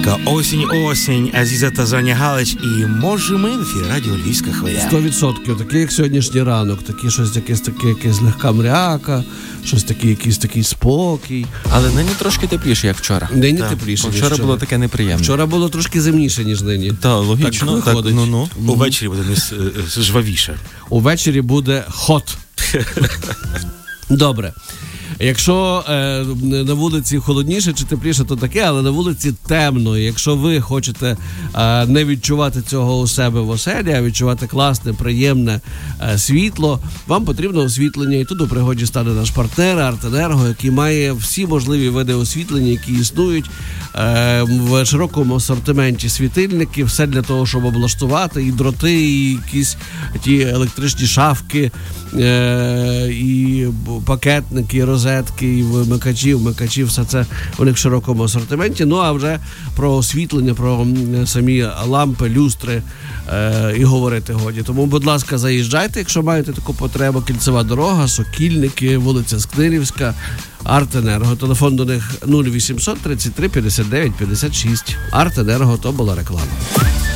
Така осінь, Азіза та Заня Галич, і може ми в ефірі радіо Львівська хвиля. 100%. Таке, як сьогоднішній ранок, таке щось якесь легка мряка, щось таке, якийсь такий спокій. Але нині трошки тепліше, як вчора. Нині тепліше, ніж вчора було таке неприємне. Вчора було трошки зимніше, ніж нині. Так, логічно. Так виходить. Увечері буде жвавіше. Увечері буде хот. Добре. Якщо на вулиці холодніше чи тепліше, то таке, але на вулиці темно. Якщо ви хочете не відчувати цього у себе в оселі, а відчувати класне, приємне світло, вам потрібно освітлення. І тут у пригоді стане наш партнер Артенерго, який має всі можливі види освітлення, які існують в широкому асортименті світильників. Все для того, щоб облаштувати і дроти, і якісь ті електричні шафки, і пакетники, і розетки, і вмикачі, все це у них в широкому асортименті. Ну, а вже про освітлення, про самі лампи, люстри і говорити годі. Тому, будь ласка, заїжджайте, якщо маєте таку потребу. Кільцева дорога, Сокільники, вулиця Скнирівська, Артенерго. Телефон до них 0800 33 59 56. Артенерго, то була реклама.